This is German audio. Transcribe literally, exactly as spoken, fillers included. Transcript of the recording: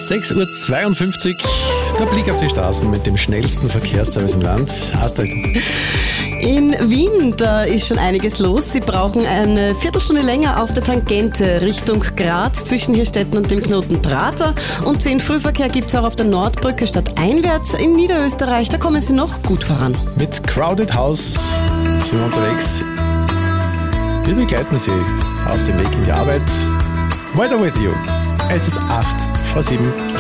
sechs Uhr zweiundfünfzig, der Blick auf die Straßen mit dem schnellsten Verkehrsservice im Land. Astrid. In Wien, da ist schon einiges los. Sie brauchen eine Viertelstunde länger auf der Tangente Richtung Graz zwischen Hirstetten und dem Knoten Prater. Und zehn Frühverkehr gibt es auch auf der Nordbrücke stadteinwärts. In Niederösterreich, da kommen Sie noch gut voran. Mit Crowded House sind wir unterwegs. Wir begleiten Sie auf dem Weg in die Arbeit. Weather with you. Es ist acht vor sieben.